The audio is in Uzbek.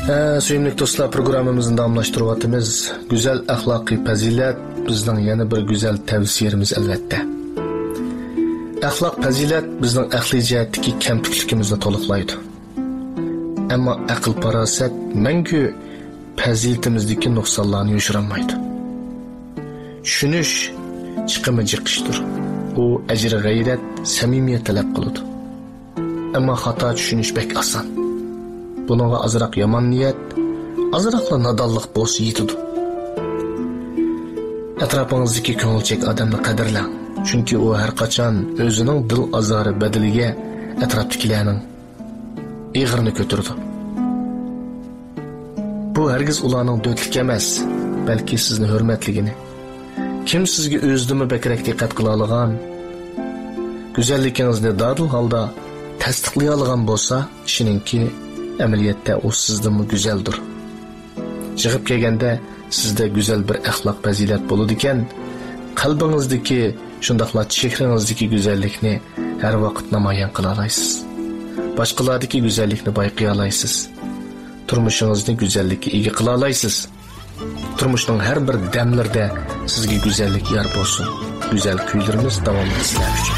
Suyumlik dostlar, programımızın davamlaştırıvatımız güzel ahlaki fazilet bizden yeni bir güzel tavsiyemiz elbette. Ahlak fazilet bizden akli cihetteki kemtiklikimizni to'liqlaydi. Ama akıl paraset mengü faziletimizdeki nuqsonlarni yoshirolmaydi. Tushunish chiqimi jiqishdir. U ajr g'ayrat, samimiyat talab qiladi. Ama xato tushunish bek oson. Bununla azraq yomon niyat, azraqla nadonlik bo'lsa yetadi. Atrofing'izdagi ko'ngilchak odamni qadrlang. Chunki u har qachon o'zining dil azori badaliga atrofdagilarning ig'irini ko'tardi. Bu hargiz ularning do'stlik emas, balki sizni hurmatligini. Kim sizga o'zidimi bakrak diqqat qila olgan, go'zalligingizni dodil holda tasdiqlay olgan bo'lsa, ishiningki amaliyotda u sizdan go'zaldir. Chiqib kelganda sizda go'zal bir axloq fazilat bo'ladi ekan, qalbingizdagi shundaqla chehrangizdagi go'zallikni har vaqt namoyon qila olasiz. Boshqalardagi go'zallikni bayqay olasiz. Turmushingizni go'zallikka ega qila olasiz. Turmushning har bir damlarida sizga go'zallik yor bo'lsin. Go'zal kuylarimiz davom etsin.